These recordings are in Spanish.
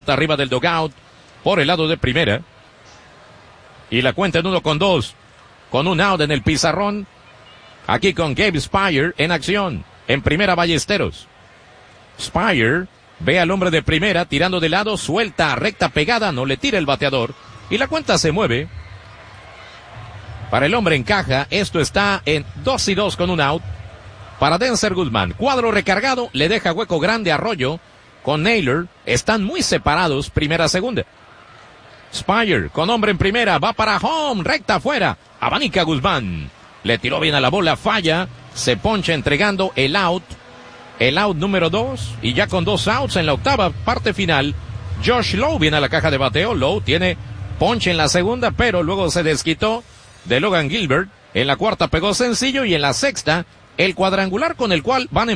arriba del dugout por el lado de primera. Y la cuenta en 1-2. Con un out en el pizarrón. Aquí con Gabe Speier en acción. En primera, Ballesteros. Speier ve al hombre de primera tirando de lado, suelta, recta pegada, no le tira el bateador. Y la cuenta se mueve. Para el hombre en caja, esto está en 2-2 con un out. Para Denzer Guzmán, cuadro recargado, le deja hueco grande a Arroyo. Con Naylor, están muy separados, primera-segunda. Speier, con hombre en primera, va para home, recta afuera. Abanica Guzmán. Le tiró bien a la bola, falla. Se poncha entregando el out. El out número 2. Y ya con 2 outs en la octava parte final. Josh Lowe viene a la caja de bateo. Lowe tiene ponche en la segunda, pero luego se desquitó de Logan Gilbert. En la cuarta pegó sencillo y en la sexta, el cuadrangular con el cual van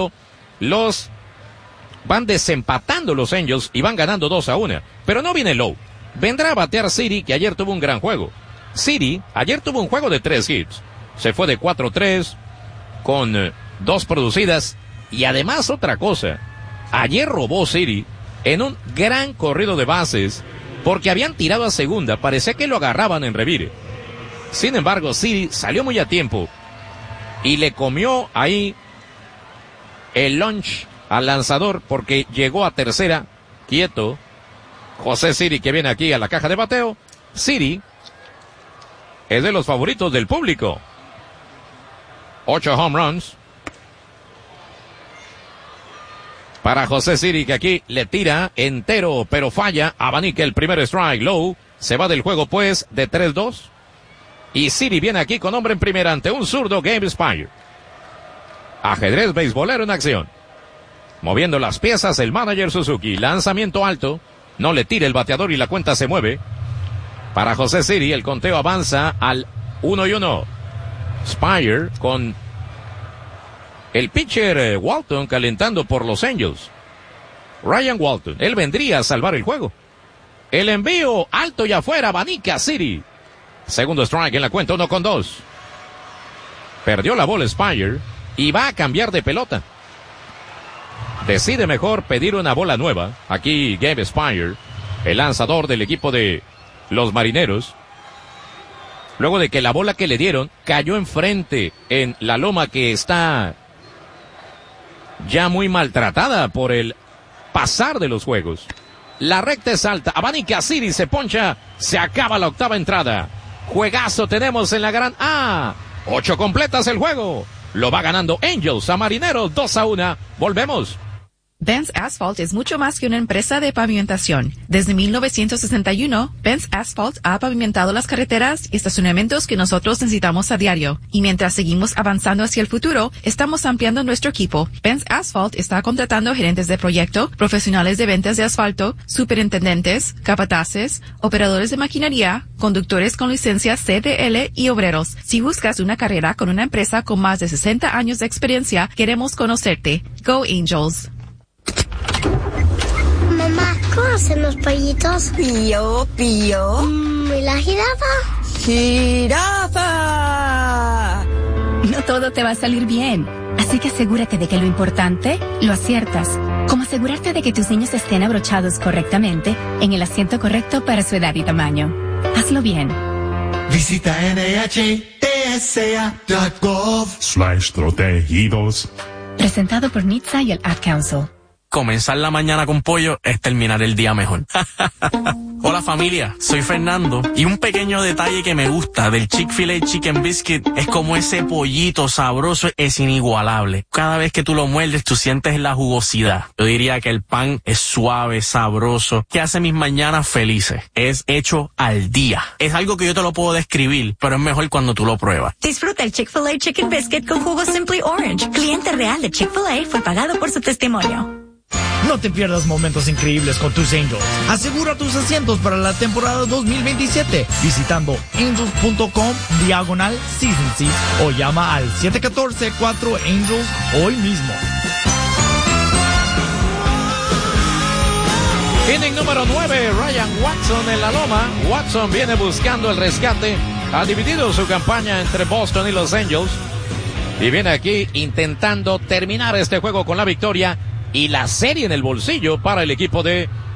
desempatando los Angels y van ganando 2-1. Pero no viene Lowe. Vendrá a batear City, que ayer tuvo un gran juego. City ayer tuvo un juego de 3 hits. Se fue de 4-3 con 2 producidas. Y además otra cosa. Ayer robó City en un gran corrido de bases porque habían tirado a segunda. Parecía que lo agarraban en revire. Sin embargo, City salió muy a tiempo y le comió ahí el lunch al lanzador porque llegó a tercera quieto. José City, que viene aquí a la caja de bateo. City es de los favoritos del público. 8 home runs para José City, que aquí le tira entero, pero falla. Abanica el primer strike. Lowe se va del juego pues de 3-2. Y City viene aquí con hombre en primera ante un zurdo, Gabe Speier. Ajedrez beisbolero en acción. Moviendo las piezas el manager Suzuki. Lanzamiento alto. No le tira el bateador y la cuenta se mueve. Para José City, el conteo avanza al 1-1. Speier con el pitcher Walton calentando por los Angels. Ryan Walton, él vendría a salvar el juego. El envío alto y afuera, abanica City. Segundo strike en la cuenta, 1-2. Perdió la bola Speier y va a cambiar de pelota. Decide mejor pedir una bola nueva. Aquí Gabe Speier, el lanzador del equipo de los Marineros. Luego de que la bola que le dieron cayó enfrente en la loma que está ya muy maltratada por el pasar de los juegos. La recta es alta. Abanica City se poncha. Se acaba la octava entrada. Juegazo tenemos en la gran A. 8 completas el juego. Lo va ganando Angels a Marineros 2-1. Volvemos. Benz Asphalt es mucho más que una empresa de pavimentación. Desde 1961, Benz Asphalt ha pavimentado las carreteras y estacionamientos que nosotros necesitamos a diario. Y mientras seguimos avanzando hacia el futuro, estamos ampliando nuestro equipo. Benz Asphalt está contratando gerentes de proyecto, profesionales de ventas de asfalto, superintendentes, capataces, operadores de maquinaria, conductores con licencia CDL y obreros. Si buscas una carrera con una empresa con más de 60 años de experiencia, queremos conocerte. Go Angels. Mamá, ¿cómo hacen los pollitos? Pío, pío. ¿Y la jirafa? ¡Jirafa! No todo te va a salir bien, así que asegúrate de que lo importante lo aciertas, como asegurarte de que tus niños estén abrochados correctamente en el asiento correcto para su edad y tamaño. Hazlo bien. Visita NHTSA.gov/protegidos. Presentado por NHTSA y el Ad Council. Comenzar la mañana con pollo es terminar el día mejor. Hola familia, soy Fernando y un pequeño detalle que me gusta del Chick-fil-A Chicken Biscuit es como ese pollito sabroso es inigualable. Cada vez que tú lo muerdes tú sientes la jugosidad. Yo diría que el pan es suave, sabroso, que hace mis mañanas felices. Es hecho al día. Es algo que yo te lo puedo describir, pero es mejor cuando tú lo pruebas. Disfruta el Chick-fil-A Chicken Biscuit con jugo Simply Orange. Cliente real de Chick-fil-A fue pagado por su testimonio. No te pierdas momentos increíbles con tus Angels. Asegura tus asientos para la temporada 2027 visitando angels.com/season seats o llama al 714-4 Angels hoy mismo. Inning número 9, Ryan Watson en la loma. Watson viene buscando el rescate. Ha dividido su campaña entre Boston y los Angels. Y viene aquí intentando terminar este juego con la victoria y la serie en el bolsillo para el equipo de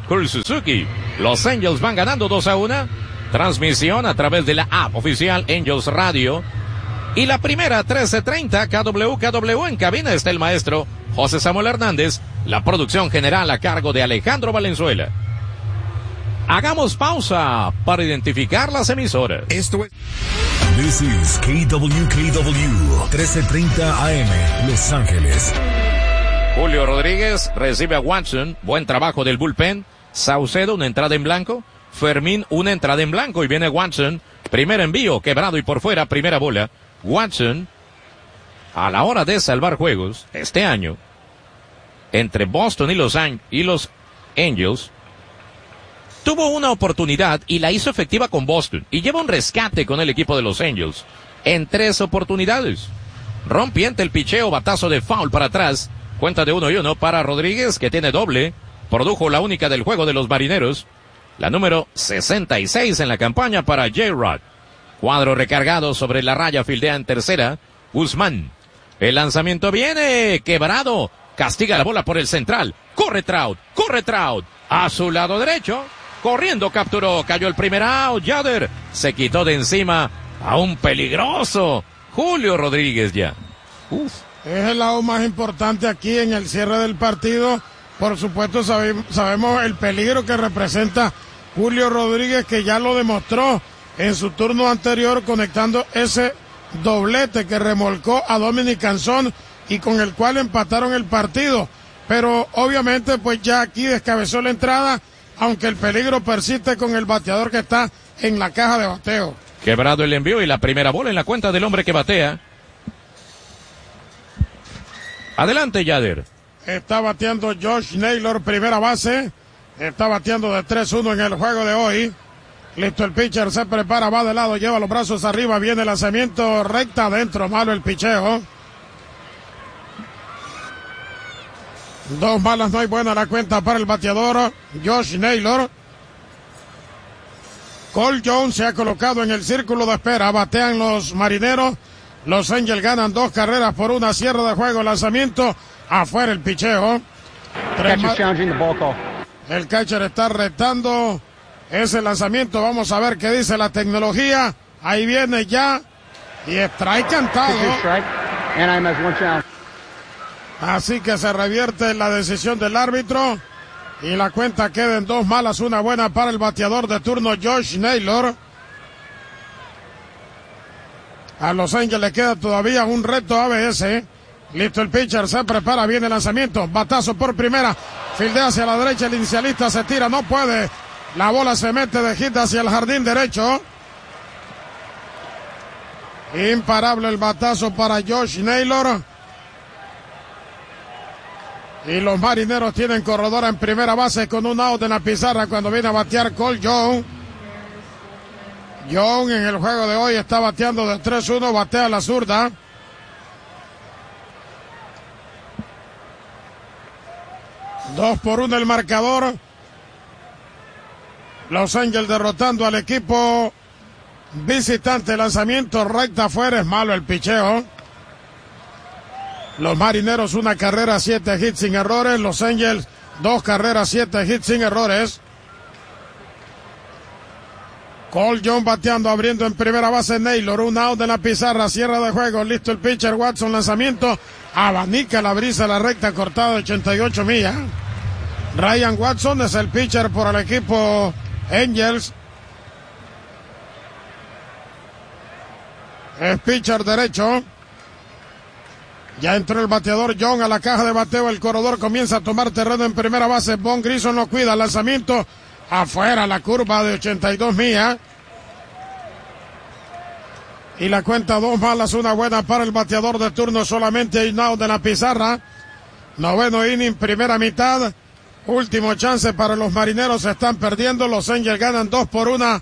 Cool Suzuki. Los Angels van ganando 2-1. Transmisión a través de la app oficial Angels Radio. Y la primera 13:30 KW en cabina está el maestro José Samuel Hernández. La producción general a cargo de Alejandro Valenzuela. Hagamos pausa para identificar las emisoras. Esto es... This is KWKW 1330 AM, Los Ángeles. Julio Rodríguez recibe a Watson. Buen trabajo del bullpen. Saucedo, una entrada en blanco. Fermín, una entrada en blanco. Y viene Watson. Primer envío, quebrado y por fuera, primera bola. Watson, a la hora de salvar juegos, este año, entre Boston y los Angels, tuvo una oportunidad y la hizo efectiva con Boston. Y lleva un rescate con el equipo de los Angels en 3 oportunidades. Rompiente el picheo, batazo de foul para atrás. Cuenta de 1-1 para Rodríguez, que tiene doble. Produjo la única del juego de los Marineros. La número 66 en la campaña para J-Rod. Cuadro recargado sobre la raya, fildea en tercera. Guzmán. El lanzamiento viene. Quebrado. Castiga la bola por el central. Corre Trout. A su lado derecho. Corriendo capturó. Cayó el primer out. Yader se quitó de encima a un peligroso Julio Rodríguez ya. Es el lado más importante aquí en el cierre del partido. Por supuesto sabemos el peligro que representa Julio Rodríguez, que ya lo demostró en su turno anterior conectando ese doblete que remolcó a Dominic Canzón y con el cual empataron el partido. Pero obviamente pues ya aquí descabezó la entrada, aunque el peligro persiste con el bateador que está en la caja de bateo. Quebrado el envío y la primera bola en la cuenta del hombre que batea. Adelante, Yader. Está bateando Josh Naylor, primera base. Está bateando de 3-1 en el juego de hoy. Listo el pitcher, se prepara, va de lado, lleva los brazos arriba, viene el lanzamiento recta adentro, malo el picheo. 2 balas, no hay buena la cuenta para el bateador Josh Naylor. Cole Jones se ha colocado en el círculo de espera, batean los Marineros. Los Angels ganan 2 carreras por 1, cierre de juego, lanzamiento, afuera el picheo. El catcher está retando ese lanzamiento, vamos a ver qué dice la tecnología. Ahí viene ya y strike cantado. Así que se revierte la decisión del árbitro y la cuenta queda en 2 malas, 1 buena para el bateador de turno Josh Naylor. A Los Ángeles le queda todavía un reto ABS. Listo el pitcher, se prepara, viene el lanzamiento, batazo por primera, fildea hacia la derecha, el inicialista se tira, no puede. La bola se mete de hit hacia el jardín derecho. Imparable el batazo para Josh Naylor. Y los Marineros tienen corredora en primera base con un out en la pizarra cuando viene a batear Cole Jones. Jones en el juego de hoy está bateando de 3-1, batea la zurda. Dos por 1 el marcador. Los Angels derrotando al equipo visitante. Lanzamiento recta afuera, es malo el picheo. Los Marineros 1 carrera, 7 hits sin errores. Los Angels 2 carreras, 7 hits sin errores. Cole Jones bateando, abriendo en primera base Naylor. Un out de la pizarra, cierre de juego. Listo el pitcher Watson, lanzamiento. Abanica la brisa, la recta cortada de 88 millas. Ryan Watson es el pitcher por el equipo Angels. Es pitcher derecho. Ya entró el bateador John a la caja de bateo. El corredor comienza a tomar terreno en primera base. Von Grison lo cuida. Lanzamiento afuera, la curva de 82 millas. Y la cuenta 2 malas, 1 buena para el bateador de turno. Solamente hay un out de la pizarra. 9º inning, primera mitad. Último chance para los Marineros. Se están perdiendo. Los Angels ganan 2 por 1.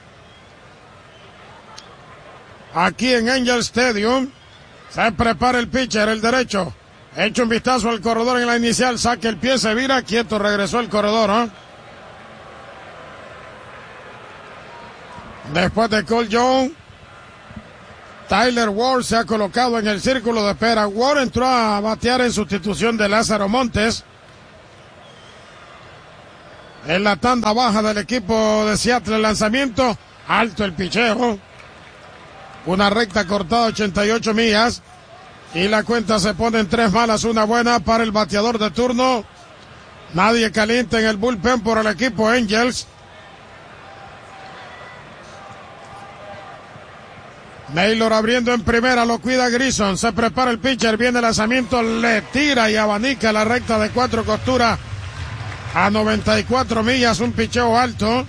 Aquí en Angel Stadium. Se prepara el pitcher, el derecho. Echa un vistazo al corredor en la inicial. Saca el pie, se vira. Quieto, regresó el corredor, ¿eh? Después de Cole Jones, Tyler Ward se ha colocado en el círculo de espera. Ward entró a batear en sustitución de Lázaro Montes. en la tanda baja del equipo de Seattle. El lanzamiento, alto el picheo. Una recta cortada 88 millas. Y la cuenta se pone en 3 malas, 1 buena para el bateador de turno. Nadie caliente en el bullpen por el equipo Angels. Naylor abriendo en primera, lo cuida Grison. Se prepara el pitcher, viene el lanzamiento, le tira y abanica la recta de 4 costuras a 94 millas, un picheo alto.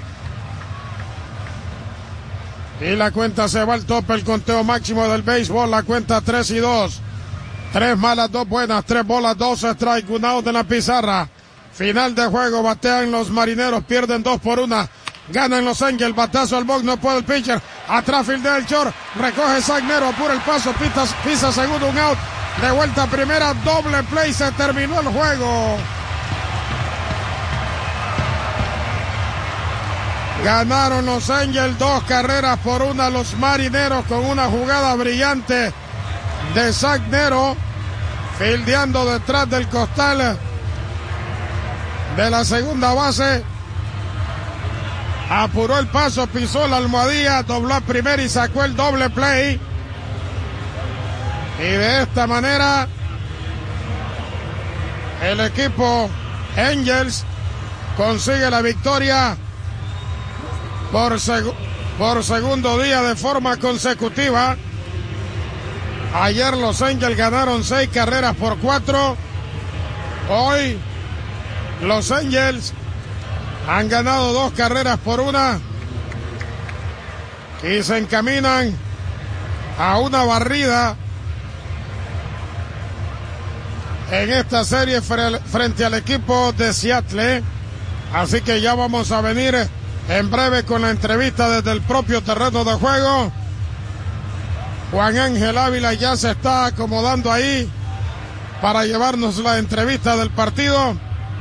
Y la cuenta se va al tope, el conteo máximo del béisbol, la cuenta 3-2. 3 malas, 2 buenas, 3 bolas, 2 strike, 1 out en la pizarra. Final de juego, batean los Marineros, pierden 2-1. Ganan los Angels, batazo al box, no puede el pitcher. Atrás fildea el short, recoge Sagnero, apura el paso, pisa segundo, 1 out. De vuelta a primera, doble play, se terminó el juego. Ganaron los Angels 2-1 a los Marineros con una jugada brillante de Sagnero, fildeando detrás del costal de la segunda base. Apuró el paso, pisó la almohadilla, dobló a primera y sacó el doble play. Y de esta manera el equipo Angels consigue la victoria por segundo día de forma consecutiva. Ayer los Angels ganaron 6-4. Hoy los Angels han ganado 2-1 y se encaminan a una barrida en esta serie frente al equipo de Seattle. Así que ya vamos a venir en breve con la entrevista desde el propio terreno de juego. Juan Ángel Ávila ya se está acomodando ahí para llevarnos la entrevista del partido.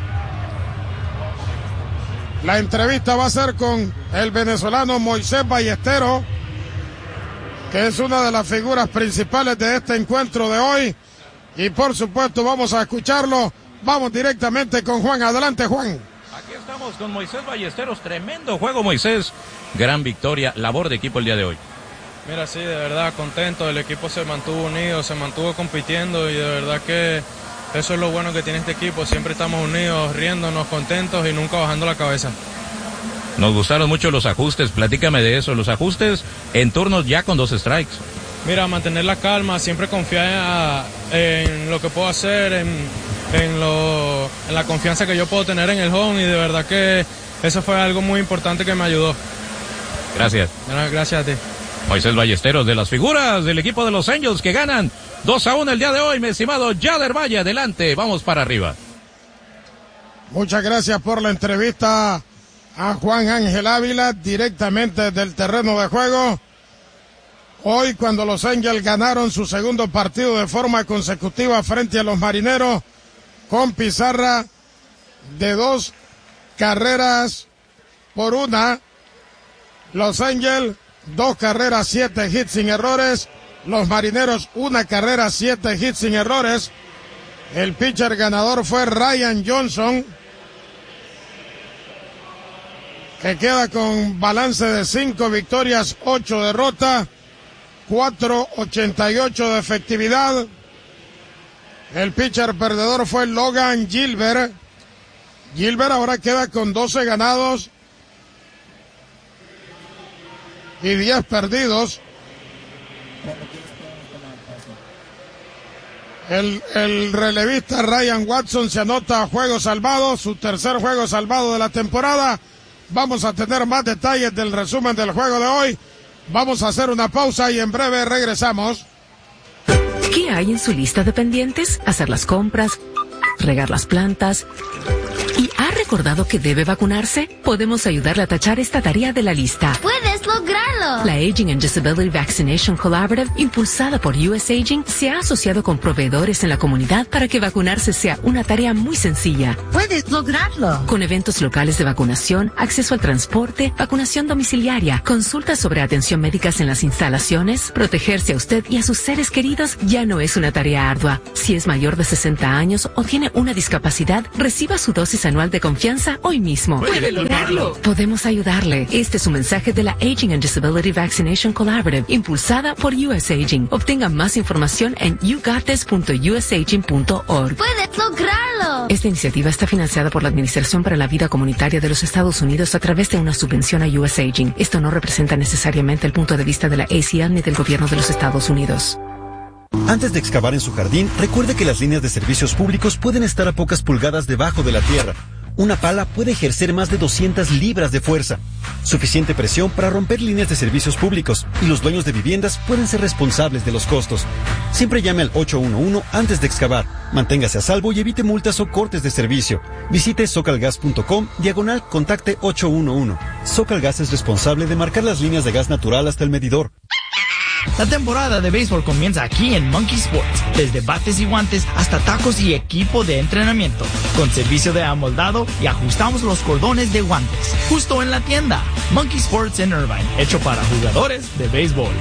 La entrevista va a ser con el venezolano Moisés Ballesteros, que es una de las figuras principales de este encuentro de hoy. Y por supuesto vamos a escucharlo. Vamos directamente con Juan. Adelante, Juan. Aquí estamos con Moisés Ballesteros. Tremendo juego, Moisés. Gran victoria, labor de equipo el día de hoy. Mira, sí, de verdad contento. El equipo se mantuvo unido, se mantuvo compitiendo y de verdad que eso es lo bueno que tiene este equipo. Siempre estamos unidos, riéndonos, contentos y nunca bajando la cabeza. Nos gustaron mucho los ajustes. Platícame de eso. Los ajustes en turnos ya con 2 strikes. Mira, mantener la calma, siempre confiar en lo que puedo hacer, en la confianza que yo puedo tener en el home, y de verdad que eso fue algo muy importante que me ayudó. Gracias. Gracias a ti. Moisés Ballesteros, de las figuras del equipo de los Angels que ganan 2-1 el día de hoy, mi estimado Yader Valle. Adelante, vamos para arriba. Muchas gracias por la entrevista a Juan Ángel Ávila, directamente del terreno de juego. Hoy, cuando los Angels ganaron su segundo partido de forma consecutiva frente a los Marineros, con pizarra de 2-1, los Angels 2 carreras, 7 hits sin errores. Los Marineros 1 carrera, 7 hits sin errores. El pitcher ganador fue Ryan Johnson, que queda con balance de 5 victorias, 8 derrotas, 4.88 de efectividad. El pitcher perdedor fue Logan Gilbert. Gilbert ahora queda con 12 ganados y 10 perdidos. El relevista Ryan Watson se anota juego salvado, su tercer juego salvado de la temporada. Vamos a tener más detalles del resumen del juego de hoy. Vamos a hacer una pausa y en breve regresamos. ¿Qué hay en su lista de pendientes? Hacer las compras, regar las plantas. ¿Y ha recordado que debe vacunarse? Podemos ayudarle a tachar esta tarea de la lista. Puedes ¡Puedes lograrlo! La Aging and Disability Vaccination Collaborative, impulsada por US Aging, se ha asociado con proveedores en la comunidad para que vacunarse sea una tarea muy sencilla. ¡Puedes lograrlo! Con eventos locales de vacunación, acceso al transporte, vacunación domiciliaria, consultas sobre atención médicas en las instalaciones, protegerse a usted y a sus seres queridos ya no es una tarea ardua. Si es mayor de 60 años o tiene una discapacidad, reciba su dosis anual de confianza hoy mismo. ¡Puede lograrlo! Podemos ayudarle. Este es un mensaje de la Aging and Disability Vaccination Collaborative, impulsada por US Aging. Obtenga más información en yougottes.usaging.org. ¡Puedes lograrlo! Esta iniciativa está financiada por la Administración para la Vida Comunitaria de los Estados Unidos a través de una subvención a US Aging. Esto no representa necesariamente el punto de vista de la ACL ni del gobierno de los Estados Unidos. Antes de excavar en su jardín, recuerde que las líneas de servicios públicos pueden estar a pocas pulgadas debajo de la tierra. Una pala puede ejercer más de 200 libras de fuerza, suficiente presión para romper líneas de servicios públicos, y los dueños de viviendas pueden ser responsables de los costos. Siempre llame al 811 antes de excavar. Manténgase a salvo y evite multas o cortes de servicio. Visite socalgas.com/contacte 811. Socalgas es responsable de marcar las líneas de gas natural hasta el medidor. La temporada de béisbol comienza aquí en Monkey Sports, desde bates y guantes hasta tacos y equipo de entrenamiento, con servicio de amoldado y ajustamos los cordones de guantes, justo en la tienda. Monkey Sports en Irvine, hecho para jugadores de béisbol.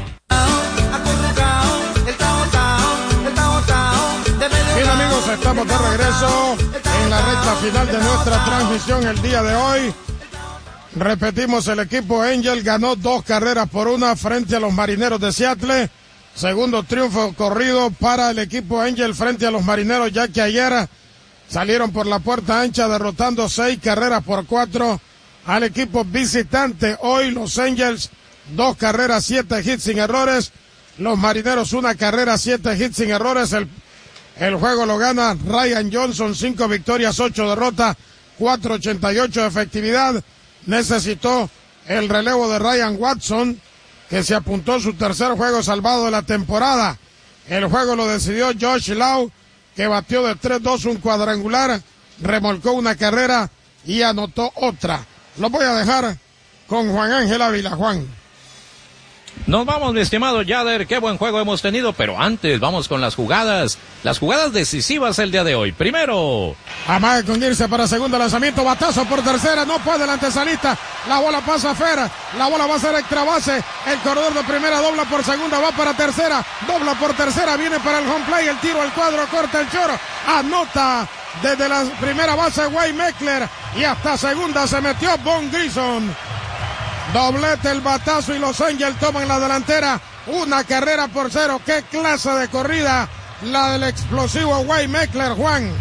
Bien amigos, estamos de regreso en la recta final de nuestra transmisión el día de hoy. Repetimos, el equipo Angel ganó 2-1 frente a los Marineros de Seattle. Segundo triunfo corrido para el equipo Angel frente a los Marineros, ya que ayer salieron por la puerta ancha derrotando 6-4 al equipo visitante. Hoy los Angels 2 carreras, 7 hits sin errores. Los Marineros 1 carrera, 7 hits sin errores. El juego lo gana Ryan Johnson, 5 victorias, 8 derrotas, 4.88 de efectividad. Necesitó el relevo de Ryan Watson, que se apuntó su tercer juego salvado de la temporada. El juego lo decidió Josh Lau, que batió de 3-2 un cuadrangular, remolcó una carrera y anotó otra. Lo voy a dejar con Juan Ángel Ávila. Juan. Nos vamos, mi estimado Yader, qué buen juego hemos tenido, pero antes vamos con las jugadas decisivas el día de hoy. Primero, Amague con irse para segundo lanzamiento, batazo por tercera, no puede el antesalista, la bola pasa a Fer, la bola va a ser extra base, el corredor de primera dobla por segunda, va para tercera, dobla por tercera, viene para el home play, el tiro al cuadro, corta el choro, anota desde la primera base Wade Meckler y hasta segunda se metió Von Grison. Doblete el batazo y los Angels toman la delantera, 1-0. Qué clase de corrida la del explosivo Wade Meckler, Juan.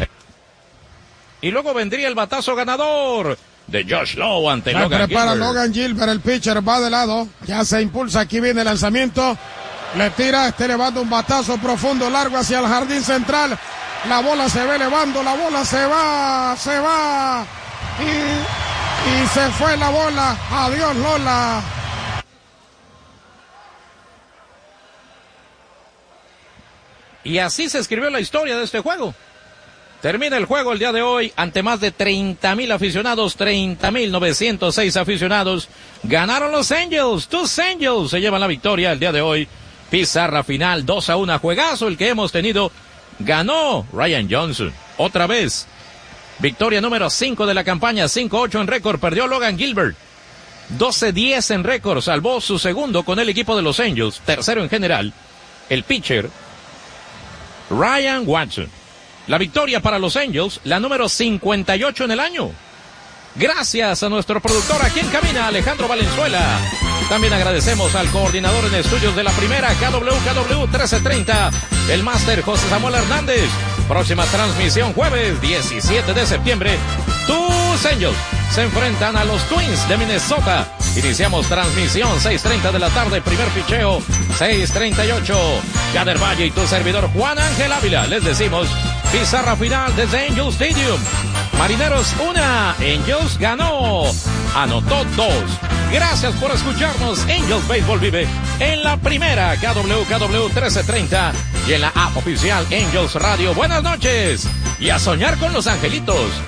Y luego vendría el batazo ganador de Josh Lowe ante Logan Gilbert. Prepara Logan Gilbert, el pitcher va de lado, ya se impulsa, aquí viene el lanzamiento, le tira, elevando un batazo profundo, largo hacia el jardín central, la bola se ve elevando, la bola se va, y se fue la bola. Adiós, Lola. Y así se escribió la historia de este juego. Termina el juego el día de hoy ante más de 30,000 aficionados, 30,906 aficionados. Ganaron los Angels. Tus Angels se llevan la victoria el día de hoy. Pizarra final 2-1. Juegazo el que hemos tenido. Ganó Ryan Johnson. Otra vez. Victoria número 5 de la campaña, 5-8 en récord, perdió Logan Gilbert. 12-10 en récord, salvó su segundo con el equipo de los Angels, tercero en general, el pitcher Ryan Watson. La victoria para los Angels, la número 58 en el año. Gracias a nuestro productor aquí en cabina, Alejandro Valenzuela. También agradecemos al coordinador en estudios de la primera, KWKW 1330, el máster José Samuel Hernández. Próxima transmisión jueves 17 de septiembre. Tus Angels se enfrentan a los Twins de Minnesota. Iniciamos transmisión 6:30 de la tarde, primer picheo 6:38. Yader Valle y tu servidor Juan Ángel Ávila les decimos pizarra final desde Angel Stadium. Marineros 1, Angels ganó, anotó 2. Gracias por escucharnos. Angels Baseball vive en la primera, KWKW 1330 y en la app oficial Angels Radio. Buenas noches y a soñar con los angelitos.